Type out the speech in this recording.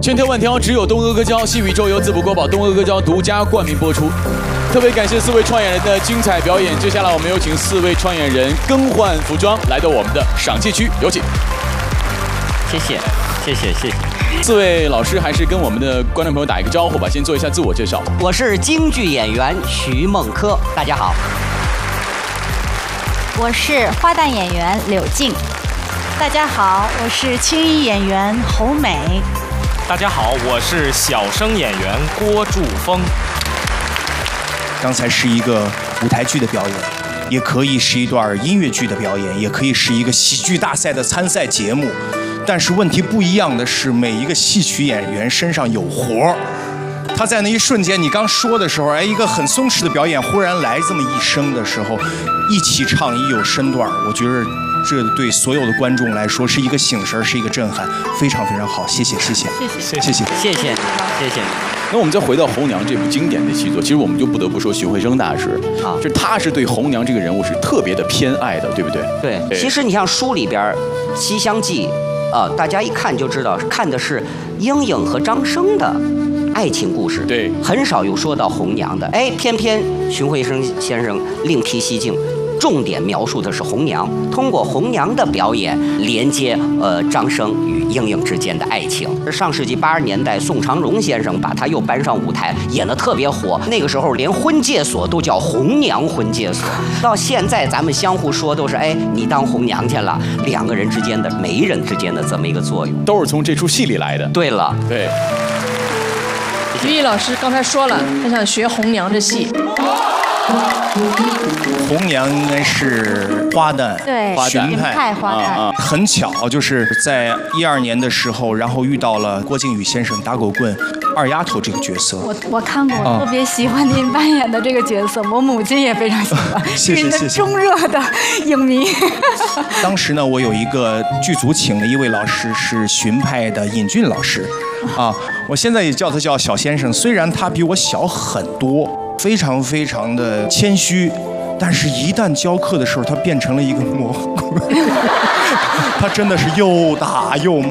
千挑万挑，只有东阿哥胶。细宇宙由淄博国宝东阿哥胶独家冠名播出。特别感谢4位创演人的精彩表演。接下来我们有请4位创演人更换服装，来到我们的赏析区，有请。 谢谢。 4位老师还是跟我们的观众朋友打一个招呼吧，先做一下自我介绍。 我是京剧演员徐梦柯，大家好。 我是花旦演员柳静，大家好。我是青衣演员侯美， 大家好，我是小生演员郭祝峰。 刚才是一个舞台剧的表演，也可以是一段音乐剧的表演，也可以是一个喜剧大赛的参赛节目。但是问题不一样的是，每一个戏曲演员身上有活儿。他在那一瞬间，你刚说的时候，一个很松弛的表演，忽然来这么一声的时候，一起唱一有身段，我觉得这对所有的观众来说是一个醒神，是一个震撼，非常非常好，谢谢。 那我们再回到《红娘》这部经典的戏作，其实我们就不得不说徐慧生大师啊，就是他是对红娘这个人物是特别的偏爱的，对不对？ 对，其实你像书里边《西厢记》大家一看就知道，看的是莺莺和张生的爱情故事， 对， 很少有说到红娘的。偏偏荀慧生先生另辟蹊径，重点描述的是红娘，通过红娘的表演连接张生与莺莺之间的爱情。上世纪80年代，宋长荣先生把他又搬上舞台，演得特别火。那个时候连婚介所都叫红娘婚介所。到现在咱们相互说都是你当红娘去了，两个人之间的媒人之间的这么一个作用， 都是从这出戏里来的。 对了， 对。 于毅老师刚才说了，他想学红娘这戏。 红娘应该是花旦， 对， 荀派花旦。 很巧，就是在12年的时候，然后遇到了郭靖宇先生打狗棍二丫头这个角色。 我看过，我特别喜欢您扮演的这个角色，我母亲也非常喜欢， 谢谢您的中热的影迷。 当时呢，我有一个剧组请了一位老师，是荀派的尹俊老师，我现在也叫他叫小先生，虽然他比我小很多，非常非常的谦虚。但是，一旦教课的时候，他变成了一个蘑菇，他真的是又打又骂。